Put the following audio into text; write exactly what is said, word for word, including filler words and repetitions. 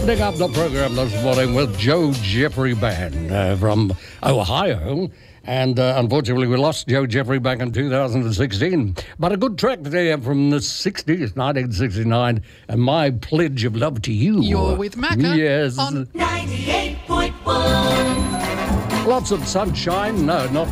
Opening up the program this morning with Joe Jeffrey Band uh, from Ohio. And uh, unfortunately, we lost Joe Jeffrey back in two thousand sixteen. But a good track there from the sixties, nineteen sixty-nine, and My Pledge of Love to You. You're with Macca. Yes. On ninety-eight point one. Lots of sunshine. No, not